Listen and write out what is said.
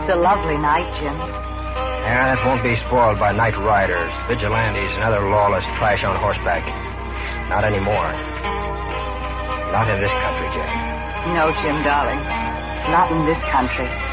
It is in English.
It's a lovely night, Jim. Yeah, that won't be spoiled by night riders, vigilantes, and other lawless trash on horseback. Not anymore. Not in this country, Jim. No, Jim, darling. Not in this country.